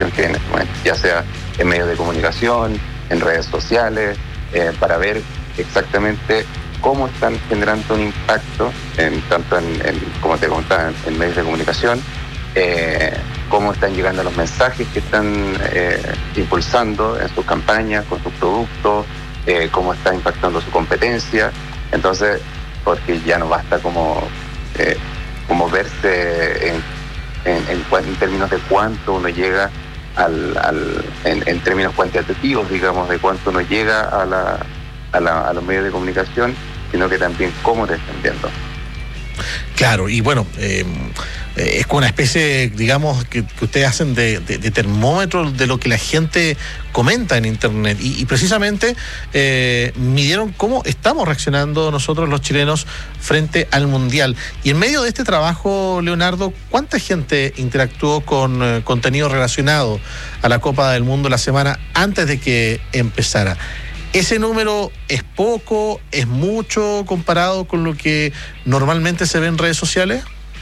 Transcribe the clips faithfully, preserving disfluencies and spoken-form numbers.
información que hay en este momento, ya sea en medios de comunicación, en redes sociales, eh, para ver exactamente cómo están generando un impacto, en, tanto en, en, como te contaba, en, en medios de comunicación, eh, cómo están llegando los mensajes que están eh, impulsando en sus campañas, con sus productos, eh, cómo está impactando su competencia. Entonces, porque ya no basta como, eh, como verse en, en, en, en términos de cuánto uno llega al, al en, en términos cuantitativos, digamos, de cuánto uno llega a, la, a, la, a los medios de comunicación, sino que también cómo te están viendo. Claro, y bueno, eh, es como una especie, digamos, que, que ustedes hacen de, de, de termómetro de lo que la gente comenta en Internet. Y, y precisamente eh, midieron cómo estamos reaccionando nosotros los chilenos frente al Mundial. Y en medio de este trabajo, Leonardo, ¿cuánta gente interactuó con eh, contenido relacionado a la Copa del Mundo la semana antes de que empezara? ¿Ese número es poco, es mucho comparado con lo que normalmente se ve en redes sociales?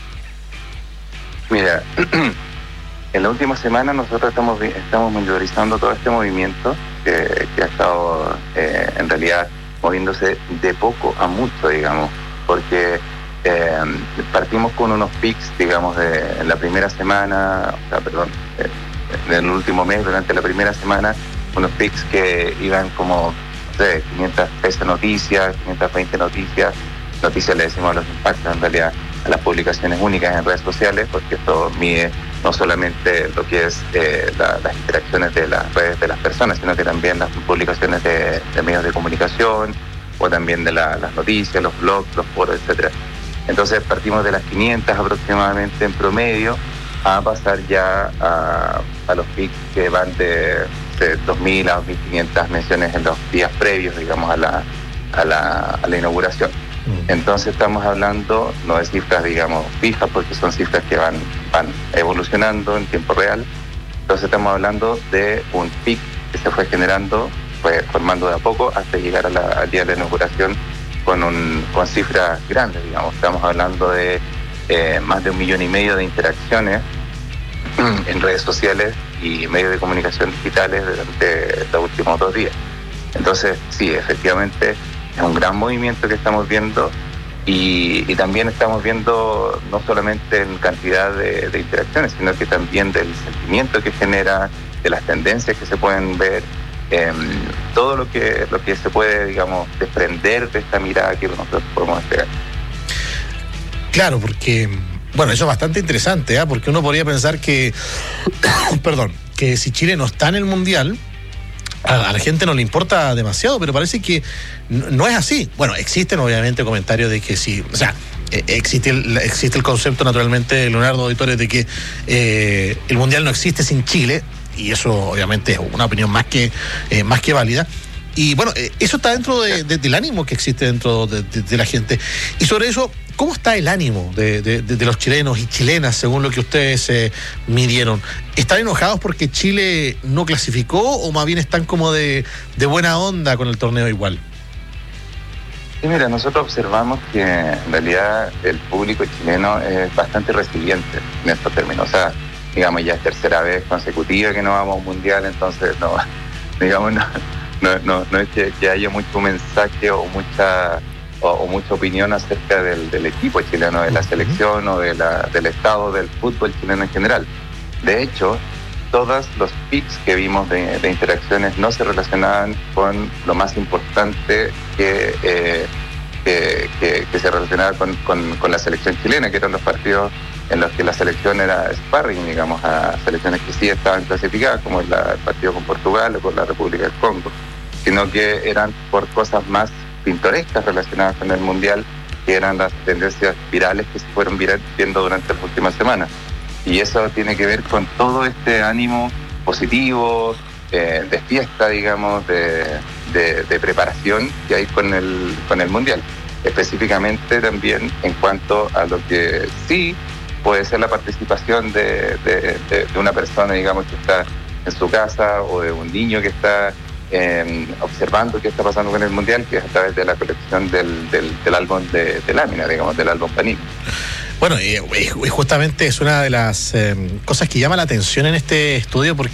Mira, en la última semana nosotros estamos estamos monitorizando todo este movimiento que, que ha estado eh, en realidad moviéndose de poco a mucho, digamos, porque eh, partimos con unos pics, digamos, de en la primera semana, o sea, perdón, eh, en el último mes, durante la primera semana, unos pics que iban como, no sé, quinientas trece noticias, quinientas veinte noticias. Noticias le decimos a los impactos, en realidad, a las publicaciones únicas en redes sociales, porque esto mide no solamente lo que es eh, la, las interacciones de las redes de las personas, sino que también las publicaciones de, de medios de comunicación, o también de la, las noticias, los blogs, los foros, etcétera. Entonces partimos de las quinientas aproximadamente en promedio, a pasar ya a, a los pics que van de, de dos mil a dos mil quinientas menciones en los días previos, digamos, a la, a la, a la inauguración. Entonces estamos hablando no de cifras, digamos, fijas, porque son cifras que van, van evolucionando en tiempo real. Entonces estamos hablando de un pic que se fue generando, fue formando de a poco hasta llegar a la, al día de la inauguración con, un, con cifras grandes, digamos. Estamos hablando de eh, más de un millón y medio de interacciones en redes sociales y medios de comunicación digitales durante los últimos dos días. Entonces, sí, efectivamente, es un gran movimiento que estamos viendo y, y también estamos viendo no solamente en cantidad de, de interacciones, sino que también del sentimiento que genera, de las tendencias que se pueden ver, eh, todo lo que, lo que se puede, digamos, desprender de esta mirada que nosotros podemos entregar. Claro, porque, bueno, eso es bastante interesante, ¿eh? Porque uno podría pensar que, perdón, que si Chile no está en el Mundial, a la gente no le importa demasiado, pero parece que no es así. Bueno, existen obviamente comentarios de que sí, o sea, existe el, existe el concepto naturalmente, Leonardo Auditores, de que eh, el Mundial no existe sin Chile, y eso obviamente es una opinión más que, eh, más que válida. Y bueno, eso está dentro de, de, del ánimo que existe dentro de, de, de la gente. Y sobre eso, ¿cómo está el ánimo de, de, de los chilenos y chilenas, según lo que ustedes eh, midieron? ¿Están enojados porque Chile no clasificó o más bien están como de, de buena onda con el torneo igual? Sí, mira, nosotros observamos que en realidad el público chileno es bastante resiliente en estos términos. O sea, digamos, ya es tercera vez consecutiva que no vamos a un mundial, entonces no, digamos, no... No, no, no es que, que haya mucho mensaje o mucha o, o mucha opinión acerca del, del equipo chileno, de la selección o de la, del estado del fútbol chileno en general. De hecho, todos los pics que vimos de, de interacciones no se relacionaban con lo más importante que, eh, que, que, que se relacionaba con, con, con la selección chilena, que eran los partidos en los que la selección era sparring, digamos, a selecciones que sí estaban clasificadas, como el, el partido con Portugal o con la República del Congo, sino que eran por cosas más pintorescas relacionadas con el Mundial, que eran las tendencias virales que se fueron viendo durante las últimas semanas. Y eso tiene que ver con todo este ánimo positivo, eh, de fiesta, digamos, de, de, de preparación que hay con el, con el Mundial. Específicamente también en cuanto a lo que sí puede ser la participación de, de, de, de una persona, digamos, que está en su casa, o de un niño que está eh, observando qué está pasando con el Mundial, que es a través de la colección del, del, del álbum de, de lámina, digamos, del álbum Panini. Bueno, y, y justamente es una de las eh, cosas que llama la atención en este estudio, porque